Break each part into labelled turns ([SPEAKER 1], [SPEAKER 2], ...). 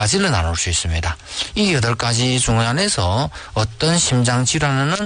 [SPEAKER 1] 가지를 나눌 수 있습니다. 이 8가지 중 안에서 어떤 심장 질환은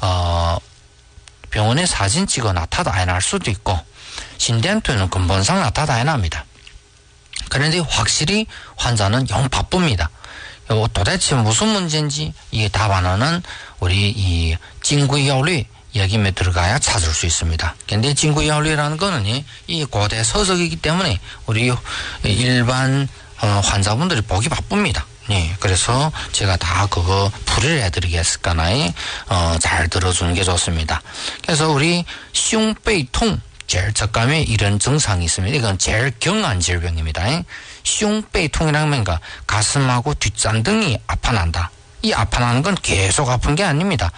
[SPEAKER 1] 병원에 사진 찍어 나타날 수도 있고心电图는 근본상 나타납니다. 그런데 확실히 환자는 영 바쁩니다. 도대체 무슨 문제인지 이 답안은 우리 이 진구이열리 여기에 들어가야 찾을 수 있습니다. 근데 진구이열리라는 거는 이 고대 서적이기 때문에 우리 일반 환자분들이 보기 바쁩니다. 네, 그래서 제가 다 그거 풀이를 해드리겠을까나요? 잘 들어주는 게 좋습니다. 그래서 우리 흉背痛 제일 적감에 이런 증상이 있습니다. 이건 제일 경한 질병입니다. 흉背痛이라는 뭔가 가슴하고 뒷잔등이 아파난다. 이 아파나는 건 계속 아픈 게 아닙니다.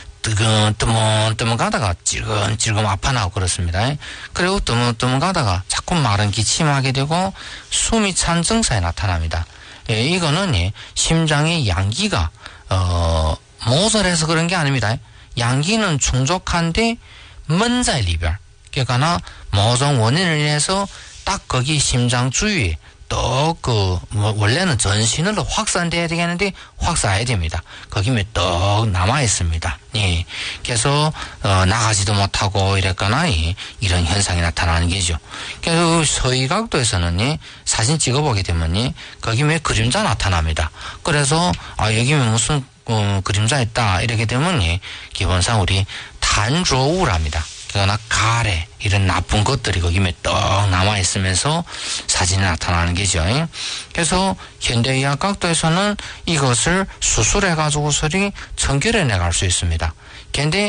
[SPEAKER 1] 뜨문뜨문 가다가 찔끔찔끔 아파나고 그렇습니다. 그리고 뜨문뜨문 가다가 자꾸 마른 기침하게 되고 숨이 찬 증상이 나타납니다. 이거는 심장의 양기가 모자라서 그런 게 아닙니다. 양기는 충족한데 먼자의 리별 그러니까 모종 원인을 인해서 딱 거기 심장 주위에 또 원래는 전신으로 확산돼야 되겠는데 확산해야 됩니다. 거기에 떡 남아 있습니다. 예. 그래서 나가지도 못하고 이랬거나 이런 현상이 나타나는 게죠. 그래서 서의각도에서는 사진 찍어보게 되면 거기에 그림자 나타납니다. 그래서 여기에 무슨 그림자 있다 이렇게 되면 기본상 우리 단조우랍니다. 그러나 가래 이런 나쁜 것들이 거기에 떡 남아 있으면서 사진이 나타나는 게죠. 그래서 현대의학 각도에서는 이것을 수술해 가지고서리 청결해 내갈 수 있습니다. 근데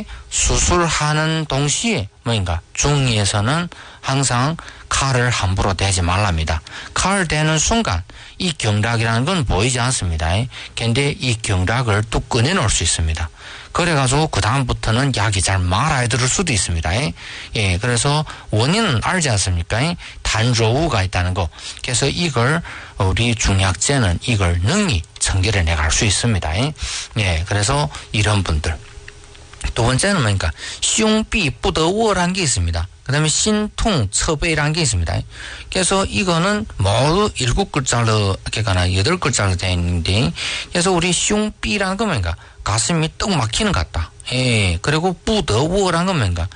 [SPEAKER 1] 수술하는 동시에 뭔가 중의에서는 항상 칼을 함부로 대지 말랍니다. 칼을 대는 순간 이 경락이라는 건 보이지 않습니다. 근데 이 경락을 또 꺼내놓을 수 있습니다. 그래가지고 그 다음부터는 약이 잘 말아야 들을 수도 있습니다. 예, 그래서 원인은 알지 않습니까? 단조우가 있다는 거. 그래서 이걸 우리 중약제는 이걸 능히 청결해 내갈 수 있습니다. 예, 그래서 이런 분들. 두 번째는 뭐니까 흉비不得卧라는 게 있습니다. 그 다음에 신통 처배라는 게 있습니다. 그래서 이거는 모두 7글자로 그러니까 8글자로 되어 있는데 그래서 우리 흉비라는 건 뭔가 가슴이 떡 막히는 것 같다. 예, 그리고不得卧라는 건 뭔가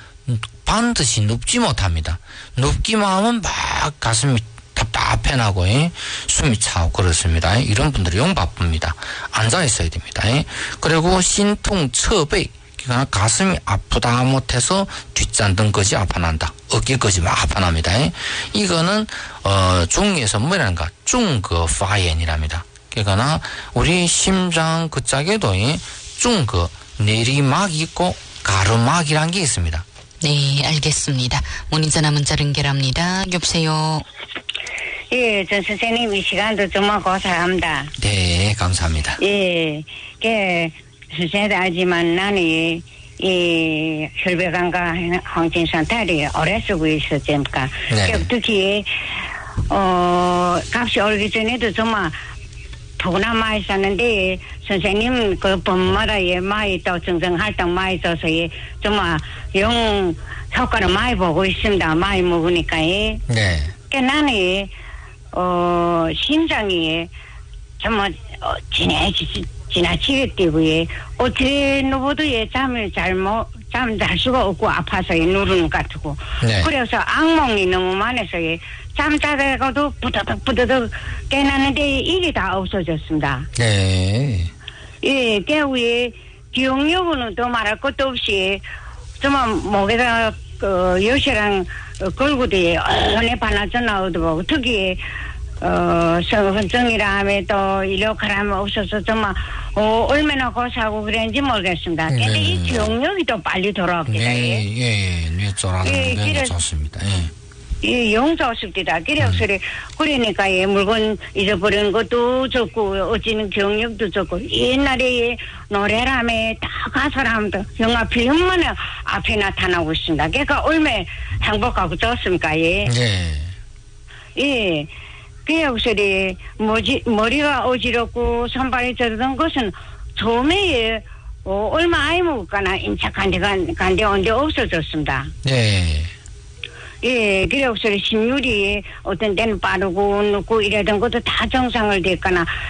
[SPEAKER 1] 반드시 눕지 못합니다. 눕기만 하면 막 가슴이 답답해 나고 숨이 차고 그렇습니다. 이런 분들이 용 바쁩니다. 앉아 있어야 됩니다. 그리고 신통 처배 그러니까 가슴이 아프다 못해서 뒷잔등까지 아파난다. 어깨까지 막 아파납니다. 이거는 중에서 뭐라는가 중거파炎이랍니다. 그러니까 우리 심장 그 짝에도 중거 내리막 있고 가르막이란 게 있습니다.
[SPEAKER 2] 네, 알겠습니다. 문의 전화 문자 연결합니다. 여보세요.
[SPEAKER 3] 예, 전 선생님 이 시간도 정말 고사합니다.
[SPEAKER 1] 네, 감사합니다.
[SPEAKER 3] 예, 선생님도 알지만 나는 이 혈배관과 항진산탈이 오래 쓰고 있었으니까
[SPEAKER 1] 네.
[SPEAKER 3] 특히 값이 오르기 전에도 정말 더구나 많이 샀는데 선생님 그 범마다 많이 또 정정활동 많이 써서 정말 영 효과를 많이 보고 있습니다. 많이 먹으니까.
[SPEAKER 1] 네.
[SPEAKER 3] 나는 심장이 정말 지나치게 뛰고 어떻게 누구도 잠을 잘 수가 없고 아파서 누르는 것 같고.
[SPEAKER 1] 네.
[SPEAKER 3] 그래서 악몽이 너무 많아서 잠자다가도 부드덕 깨났는데 일이 다 없어졌습니다.
[SPEAKER 1] 네.
[SPEAKER 3] 예, 그 위에 기억력은 또 말할 것도 없이 정말 목에다 요시랑 걸고도 은혜 반나절 나오더라고. 특히 성증이라 하면 또 일욕하라면 없어서 정말 얼마나 고사하고 그랬는지 모르겠습니다. 근데
[SPEAKER 1] 네.
[SPEAKER 3] 이 기억력이 또 빨리 돌아옵니다.
[SPEAKER 1] 네, 예, 뇌졸아는 게 좋습니다. 예.
[SPEAKER 3] 예, 용서스럽다. 그러니까 물건 잊어버리는 것도 좋고 어찌는 경력도 좋고 옛날에 노래라면 다 가사라면 영화 필름만 앞에 나타나고 있습니다. 그러니까 얼마나 행복하고 좋습니까? 예.
[SPEAKER 1] 네.
[SPEAKER 3] 예. 그래서 머리가 어지럽고 손발이 저러던 것은 처음에 얼마 아이 먹을까나 인착한데 간데 언제 없어졌습니다.
[SPEAKER 1] 네.
[SPEAKER 3] 예, 그래서 심률이 어떤 때는 빠르고 늦고 이러던 것도 다 정상을 됐거나